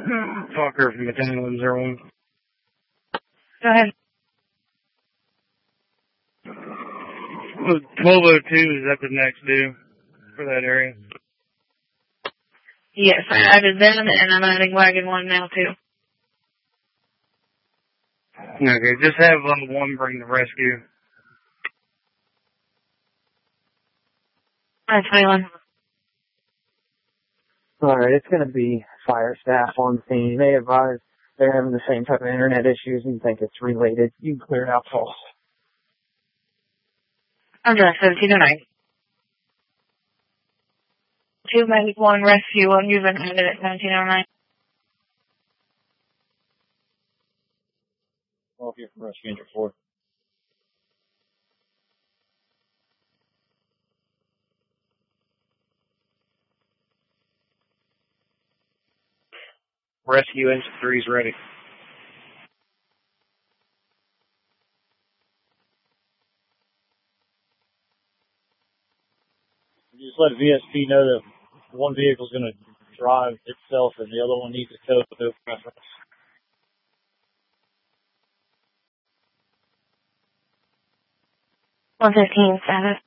Talker from Battalion 101. Go ahead. 1202 is at the next due for that area. Yes, I added them, and I'm adding Wagon 1 now, too. Okay, just have level 1 bring the rescue. That's fine. Alright, it's going to be fire staff on scene. They advise they're having the same type of internet issues and think it's related. You can clear it out false. I'm done, 1709. 2 Medic 1 Rescue 1, you've been added at 1709. Well, here from Rescue Angel 4. Rescue Engine 3 is ready. You just let VSP know that one vehicle is going to drive itself and the other one needs to tow with no preference. 115 status.